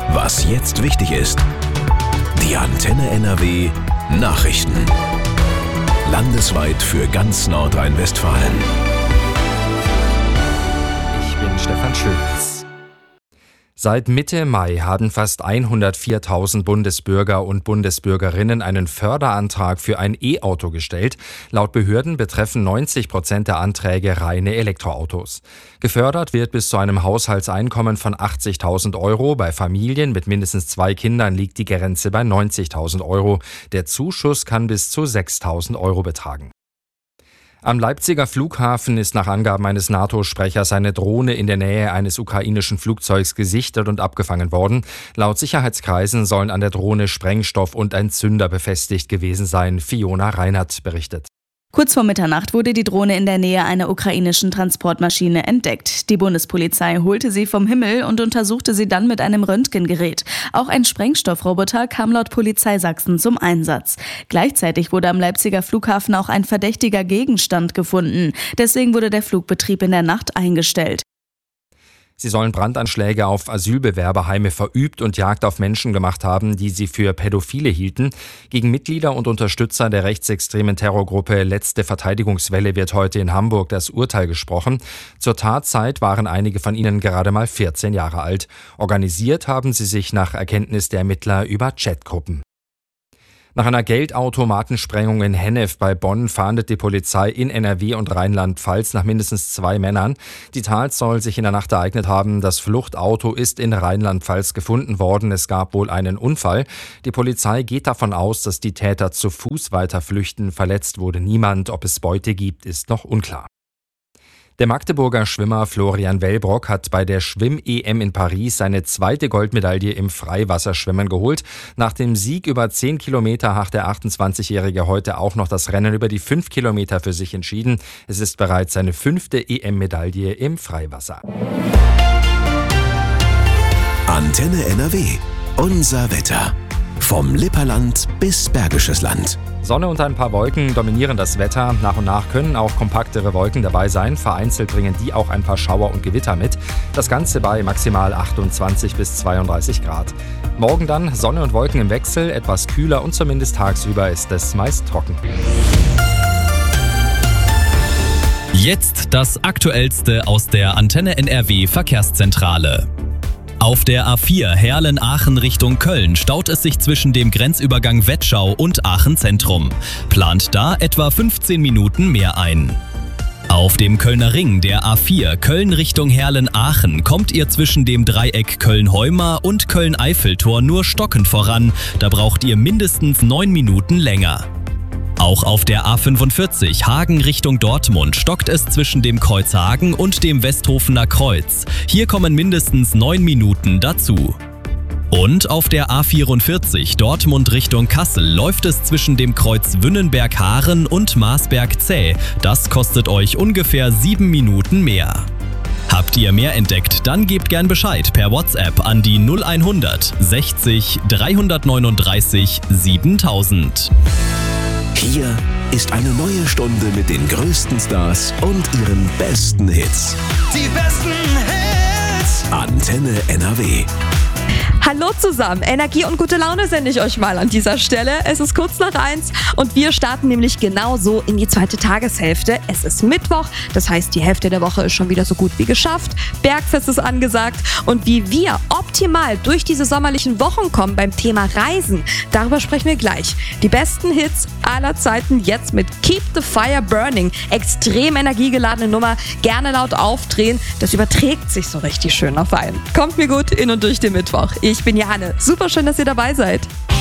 Was jetzt wichtig ist. Die Antenne NRW Nachrichten. Landesweit für ganz Nordrhein-Westfalen. Ich bin Stefan Schulz. Seit Mitte Mai haben fast 104.000 Bundesbürger und Bundesbürgerinnen einen Förderantrag für ein E-Auto gestellt. Laut Behörden betreffen 90% der Anträge reine Elektroautos. Gefördert wird bis zu einem Haushaltseinkommen von 80.000 Euro. Bei Familien mit mindestens 2 Kindern liegt die Grenze bei 90.000 Euro. Der Zuschuss kann bis zu 6.000 Euro betragen. Am Leipziger Flughafen ist nach Angaben eines NATO-Sprechers eine Drohne in der Nähe eines ukrainischen Flugzeugs gesichtet und abgefangen worden. Laut Sicherheitskreisen sollen an der Drohne Sprengstoff und ein Zünder befestigt gewesen sein. Fiona Reinhardt berichtet. Kurz vor Mitternacht wurde die Drohne in der Nähe einer ukrainischen Transportmaschine entdeckt. Die Bundespolizei holte sie vom Himmel und untersuchte sie dann mit einem Röntgengerät. Auch ein Sprengstoffroboter kam laut Polizei Sachsen zum Einsatz. Gleichzeitig wurde am Leipziger Flughafen auch ein verdächtiger Gegenstand gefunden. Deswegen wurde der Flugbetrieb in der Nacht eingestellt. Sie sollen Brandanschläge auf Asylbewerberheime verübt und Jagd auf Menschen gemacht haben, die sie für Pädophile hielten. Gegen Mitglieder und Unterstützer der rechtsextremen Terrorgruppe Letzte Verteidigungswelle wird heute in Hamburg das Urteil gesprochen. Zur Tatzeit waren einige von ihnen gerade mal 14 Jahre alt. Organisiert haben sie sich nach Erkenntnis der Ermittler über Chatgruppen. Nach einer Geldautomatensprengung in Hennef bei Bonn fahndet die Polizei in NRW und Rheinland-Pfalz nach mindestens 2 Männern. Die Tat soll sich in der Nacht ereignet haben. Das Fluchtauto ist in Rheinland-Pfalz gefunden worden. Es gab wohl einen Unfall. Die Polizei geht davon aus, dass die Täter zu Fuß weiter flüchten. Verletzt wurde niemand. Ob es Beute gibt, ist noch unklar. Der Magdeburger Schwimmer Florian Wellbrock hat bei der Schwimm-EM in Paris seine 2. Goldmedaille im Freiwasserschwimmen geholt. Nach dem Sieg über 10 Kilometer hat der 28-Jährige heute auch noch das Rennen über die 5 Kilometer für sich entschieden. Es ist bereits seine 5. EM-Medaille im Freiwasser. Antenne NRW. Unser Wetter. Vom Lipperland bis Bergisches Land. Sonne und ein paar Wolken dominieren das Wetter. Nach und nach können auch kompaktere Wolken dabei sein. Vereinzelt bringen die auch ein paar Schauer und Gewitter mit. Das Ganze bei maximal 28 bis 32 Grad. Morgen dann Sonne und Wolken im Wechsel, etwas kühler und zumindest tagsüber ist es meist trocken. Jetzt das Aktuellste aus der Antenne NRW Verkehrszentrale. Auf der A4 Herlen-Aachen Richtung Köln staut es sich zwischen dem Grenzübergang Wettschau und Aachen Zentrum. Plant da etwa 15 Minuten mehr ein. Auf dem Kölner Ring der A4 Köln Richtung Herlen-Aachen kommt ihr zwischen dem Dreieck Köln-Heuma und Köln-Eiffeltor nur stockend voran. Da braucht ihr mindestens 9 Minuten länger. Auch auf der A45 Hagen Richtung Dortmund stockt es zwischen dem Kreuz Hagen und dem Westhofener Kreuz. Hier kommen mindestens 9 Minuten dazu. Und auf der A44 Dortmund Richtung Kassel läuft es zwischen dem Kreuz Wünnenberg-Haaren und Marsberg zäh. Das kostet euch ungefähr 7 Minuten mehr. Habt ihr mehr entdeckt, dann gebt gern Bescheid per WhatsApp an die 0100 60 339 7000. Hier ist eine neue Stunde mit den größten Stars und ihren besten Hits. Die besten Hits. Antenne NRW. Hallo zusammen, Energie und gute Laune sende ich euch mal an dieser Stelle. Es ist kurz nach 1 und wir starten nämlich genauso in die 2. Tageshälfte. Es ist Mittwoch, das heißt die Hälfte der Woche ist schon wieder so gut wie geschafft. Bergfest ist angesagt und wie wir optimal durch diese sommerlichen Wochen kommen beim Thema Reisen, darüber sprechen wir gleich. Die besten Hits aller Zeiten jetzt mit Keep the Fire Burning. Extrem energiegeladene Nummer, gerne laut aufdrehen, das überträgt sich so richtig schön auf einen. Kommt mir gut in und durch den Mittwoch. Ich bin Johanne. Super schön, dass ihr dabei seid.